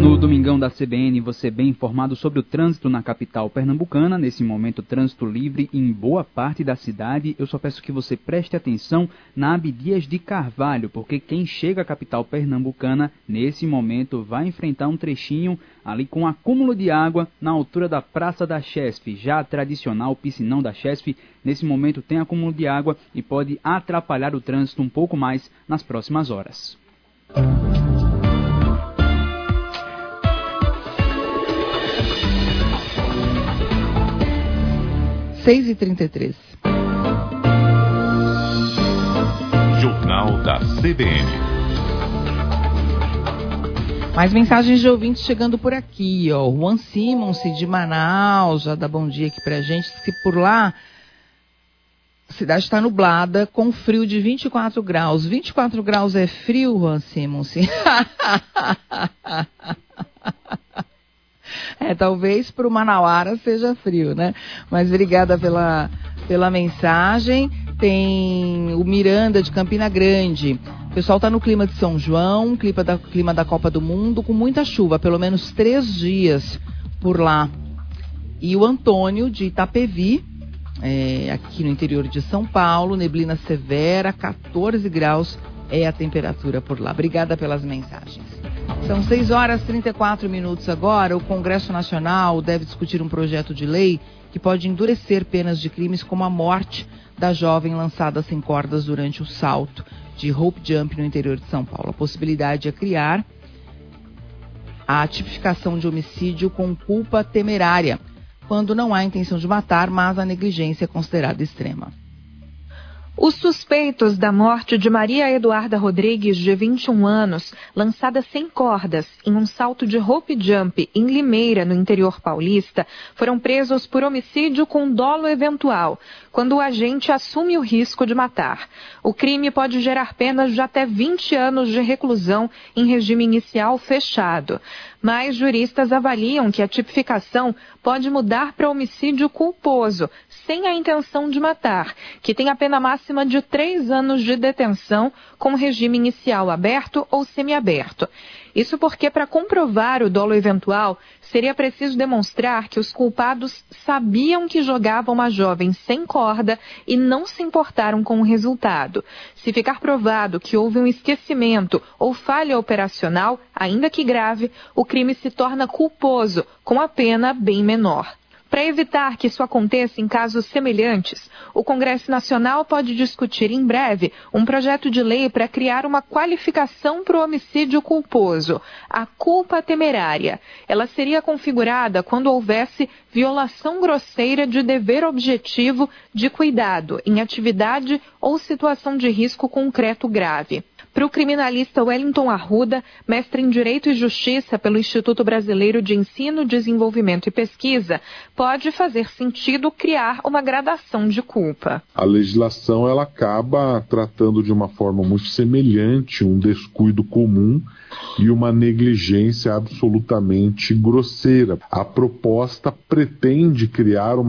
No Domingão da CBN, você bem informado sobre o trânsito na capital pernambucana. Nesse momento, trânsito livre em boa parte da cidade. Eu só peço que você preste atenção na Abdias de Carvalho, porque quem chega à capital pernambucana, nesse momento, vai enfrentar um trechinho ali com acúmulo de água na altura da Praça da Chesf. Já a tradicional piscinão da Chesf, nesse momento tem acúmulo de água e pode atrapalhar o trânsito um pouco mais nas próximas horas. 6h33. Jornal da CBN. Mais mensagens de ouvintes chegando por aqui, ó. Juan Simons de Manaus já dá bom dia aqui pra gente. Se por lá a cidade está nublada com frio de 24 graus. 24 graus é frio, Juan Simons? Talvez para o Manauara seja frio, né? Mas obrigada pela mensagem. Tem o Miranda de Campina Grande. O pessoal está no clima de São João, clima da Copa do Mundo, com muita chuva, pelo menos 3 dias por lá. E o Antônio de Itapevi, aqui no interior de São Paulo, neblina severa, 14 graus é a temperatura por lá. Obrigada pelas mensagens. São 6h34 agora. O Congresso Nacional deve discutir um projeto de lei que pode endurecer penas de crimes como a morte da jovem lançada sem cordas durante o salto de Hope Jump no interior de São Paulo. A possibilidade é criar a tipificação de homicídio com culpa temerária, quando não há intenção de matar, mas a negligência é considerada extrema. Os suspeitos da morte de Maria Eduarda Rodrigues, de 21 anos, lançada sem cordas em um salto de Hope Jump em Limeira, no interior paulista, foram presos por homicídio com dolo eventual, quando o agente assume o risco de matar. O crime pode gerar penas de até 20 anos de reclusão em regime inicial fechado. Mas juristas avaliam que a tipificação pode mudar para homicídio culposo, sem a intenção de matar, que tem a pena máxima de 3 anos de detenção, com regime inicial aberto ou semiaberto. Isso porque, para comprovar o dolo eventual, seria preciso demonstrar que os culpados sabiam que jogavam uma jovem sem corda e não se importaram com o resultado. Se ficar provado que houve um esquecimento ou falha operacional, ainda que grave, o crime se torna culposo, com a pena bem menor. Para evitar que isso aconteça em casos semelhantes, o Congresso Nacional pode discutir em breve um projeto de lei para criar uma qualificação para o homicídio culposo, a culpa temerária. Ela seria configurada quando houvesse violação grosseira de dever objetivo de cuidado em atividade ou situação de risco concreto grave. Para o criminalista Wellington Arruda, mestre em Direito e Justiça pelo Instituto Brasileiro de Ensino, Desenvolvimento e Pesquisa, pode fazer sentido criar uma gradação de culpa. A legislação ela acaba tratando de uma forma muito semelhante um descuido comum e uma negligência absolutamente grosseira. A proposta pretende criar uma